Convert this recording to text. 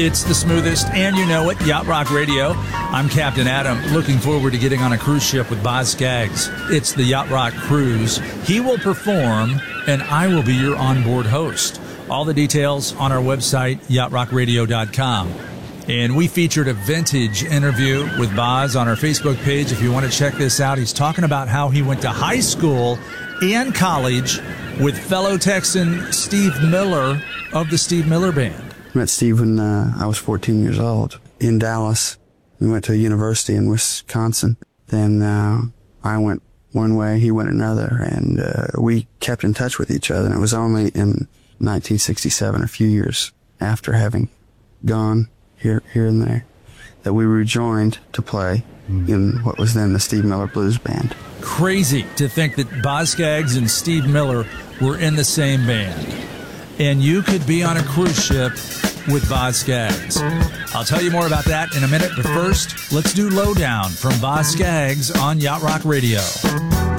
It's the smoothest, and you know it, Yacht Rock Radio. I'm Captain Adam, looking forward to getting on a cruise ship with Boz Scaggs. It's the Yacht Rock Cruise. He will perform, and I will be your onboard host. All the details on our website, yachtrockradio.com. And we featured a vintage interview with Boz on our Facebook page. If you want to check this out, he's talking about how he went to high school and college with fellow Texan Steve Miller of the Steve Miller Band. I met Steve when I was 14 years old in Dallas. We went to a university in Wisconsin. Then I went one way, he went another, and we kept in touch with each other. And it was only in 1967, a few years after having gone here and there, that we rejoined to play in what was then the Steve Miller Blues Band. Crazy to think that Boz Scaggs and Steve Miller were in the same band. And you could be on a cruise ship with Boz Scaggs. I'll tell you more about that in a minute, but first, let's do Lowdown from Boz Scaggs on Yacht Rock Radio.